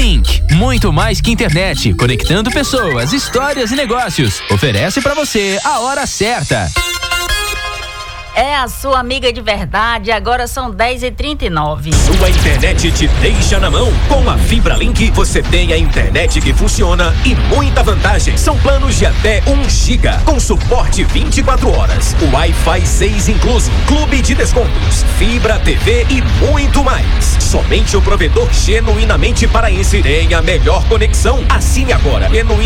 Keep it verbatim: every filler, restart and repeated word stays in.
Link, muito mais que internet, conectando pessoas, histórias e negócios. Oferece pra você a hora certa. É a sua amiga de verdade, agora são dez e trinta e nove. Sua internet te deixa na mão. Com a Fibra Link, você tem a internet que funciona e muita vantagem. São planos de até um giga, com suporte vinte e quatro horas. Wi-Fi seis incluso, clube de descontos, Fibra T V e muito mais. Somente o provedor genuinamente paraense tem a melhor conexão. Assine agora, genuinamente